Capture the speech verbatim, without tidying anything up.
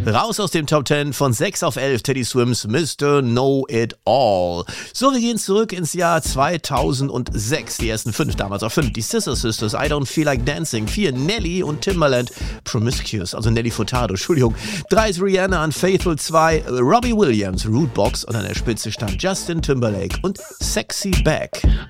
Raus aus dem Top zehn von sechs auf elf, Teddy Swims Mister Know It All. So, wir gehen zurück ins Jahr zweitausendsechs. Die ersten fünf, damals auf fünf. Die Scissor Sisters, I Don't Feel Like Dancing. vier, Nelly und Timbaland, Promiscuous, also Nelly Furtado, Entschuldigung. drei ist Rihanna, Unfaithful. zwei, Robbie Williams, Rootbox. Und an der Spitze stand Justin Timberlake und Sexy Back.